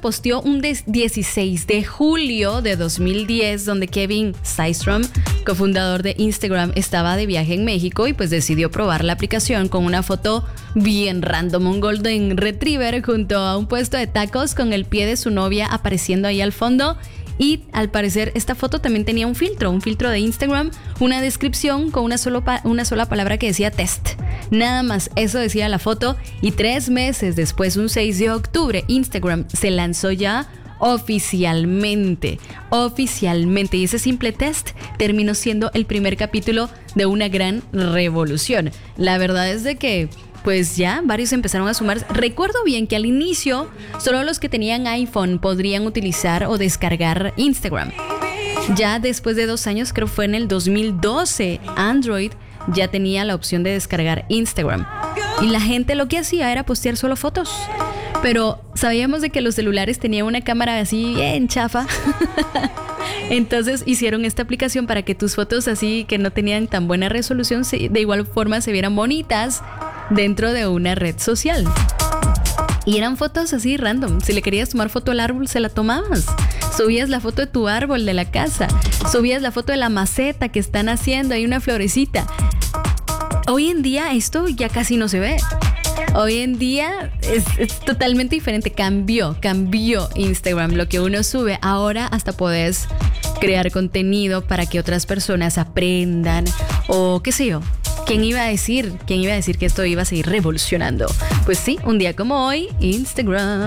posteó un 16 de julio de 2010 donde Kevin Systrom, cofundador de Instagram, estaba de viaje en México y pues decidió probar la aplicación con una foto bien random, un Golden Retriever junto a un puesto de tacos con el pie de su novia apareciendo ahí al fondo. Y al parecer esta foto también tenía un filtro de Instagram, una descripción con una sola palabra que decía test. Nada más, eso decía la foto. Y 3 meses después, un 6 de octubre, Instagram se lanzó ya oficialmente. Y ese simple test terminó siendo el primer capítulo de una gran revolución. La verdad es de que pues ya varios empezaron a sumar. Recuerdo bien que al inicio solo los que tenían iPhone podrían utilizar o descargar Instagram. Ya después de 2 años, creo fue en el 2012, Android ya tenía la opción de descargar Instagram. Y la gente lo que hacía era postear solo fotos. Pero sabíamos de que los celulares tenían una cámara así bien chafa. Entonces hicieron esta aplicación para que tus fotos así que no tenían tan buena resolución de igual forma se vieran bonitas dentro de una red social. Y eran fotos así random. Si le querías tomar foto al árbol, se la tomabas. Subías la foto de tu árbol de la casa. Subías la foto de la maceta que están haciendo, hay una florecita. Hoy en día esto ya casi no se ve. Hoy en día es totalmente diferente. Cambió Instagram. Lo que uno sube, ahora hasta podés crear contenido para que otras personas aprendan o qué sé yo. ¿Quién iba a decir que esto iba a seguir revolucionando? Pues sí, un día como hoy, Instagram.